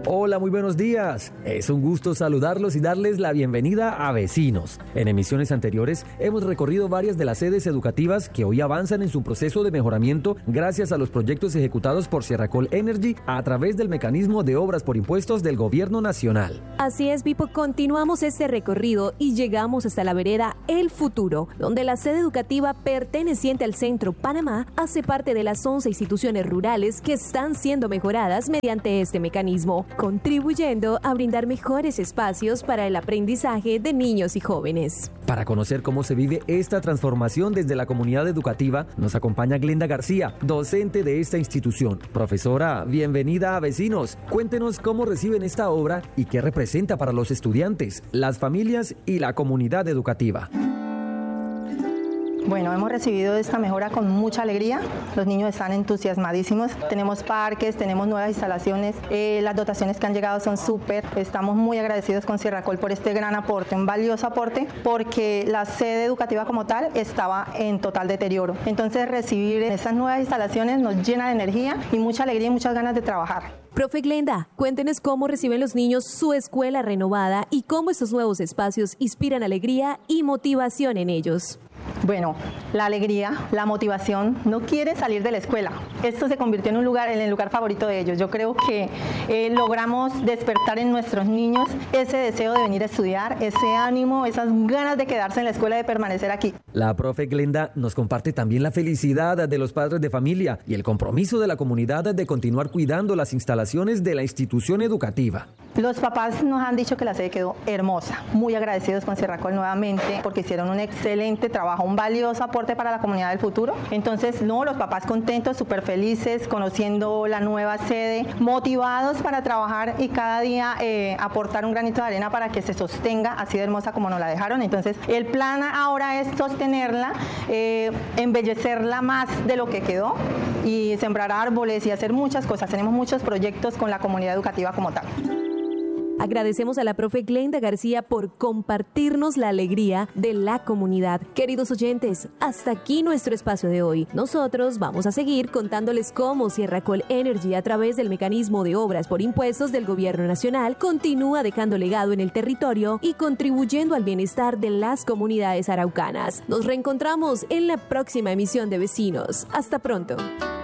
Hola, muy buenos días. Es un gusto saludarlos y darles la bienvenida a Vecinos. En emisiones anteriores hemos recorrido varias de las sedes educativas que hoy avanzan en su proceso de mejoramiento gracias a los proyectos ejecutados por Sierracol Energy a través del mecanismo de obras por impuestos del Gobierno Nacional. Así es, Vipo, continuamos este recorrido y llegamos hasta la vereda El Futuro, donde la sede educativa perteneciente al Centro Panamá hace parte de las 11 instituciones rurales que están siendo mejoradas mediante este mecanismo, contribuyendo a brindar mejores espacios para el aprendizaje de niños y jóvenes. Para conocer cómo se vive esta transformación desde la comunidad educativa, nos acompaña Glenda García, docente de esta institución. Profesora, bienvenida a Vecinos. Cuéntenos cómo reciben esta obra y qué representa para los estudiantes, las familias y la comunidad educativa. Bueno, hemos recibido esta mejora con mucha alegría. Los niños están entusiasmadísimos. Tenemos parques, tenemos nuevas instalaciones. Las dotaciones que han llegado son súper. Estamos muy agradecidos con Sierracol por este gran aporte, un valioso aporte, porque la sede educativa como tal estaba en total deterioro. Entonces, recibir estas nuevas instalaciones nos llena de energía y mucha alegría y muchas ganas de trabajar. Profe Glenda, cuéntenos cómo reciben los niños su escuela renovada y cómo estos nuevos espacios inspiran alegría y motivación en ellos. Bueno, la alegría, la motivación, no quieren salir de la escuela. Esto se convirtió en el lugar favorito de ellos. Yo creo que logramos despertar en nuestros niños ese deseo de venir a estudiar, ese ánimo, esas ganas de quedarse en la escuela, de permanecer aquí. La profe Glenda nos comparte también la felicidad de los padres de familia y el compromiso de la comunidad de continuar cuidando las instalaciones de la institución educativa. Los papás nos han dicho que la sede quedó hermosa. Muy agradecidos con Sierracol nuevamente porque hicieron un excelente trabajo, un valioso aporte para la comunidad del futuro. Entonces, los papás contentos, súper felices, conociendo la nueva sede, motivados para trabajar y cada día aportar un granito de arena para que se sostenga así de hermosa como nos la dejaron. Entonces, el plan ahora es sostenerla, embellecerla más de lo que quedó y sembrar árboles y hacer muchas cosas. Tenemos muchos proyectos con la comunidad educativa como tal. Agradecemos a la profe Glenda García por compartirnos la alegría de la comunidad. Queridos oyentes, hasta aquí nuestro espacio de hoy. Nosotros vamos a seguir contándoles cómo Sierracol Energy, a través del mecanismo de obras por impuestos del Gobierno Nacional, continúa dejando legado en el territorio y contribuyendo al bienestar de las comunidades araucanas. Nos reencontramos en la próxima emisión de Vecinos. Hasta pronto.